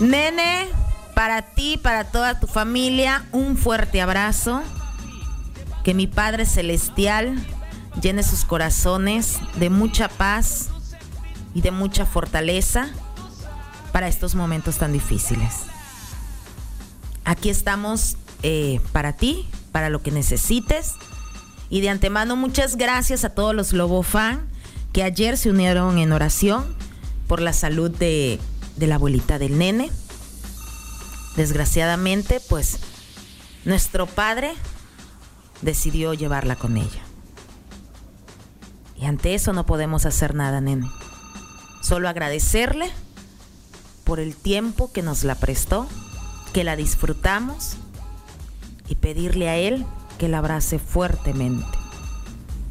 Nene, para ti, para toda tu familia, un fuerte abrazo. Que mi Padre Celestial llene sus corazones de mucha paz y de mucha fortaleza para estos momentos tan difíciles. Aquí estamos para ti, para lo que necesites. Y de antemano muchas gracias a todos los Lobo Fan que ayer se unieron en oración por la salud de la abuelita del nene. Desgraciadamente, pues, nuestro padre decidió llevarla con ella. Y ante eso no podemos hacer nada, nene. Solo agradecerle por el tiempo que nos la prestó, que la disfrutamos, y pedirle a él que la abrace fuertemente.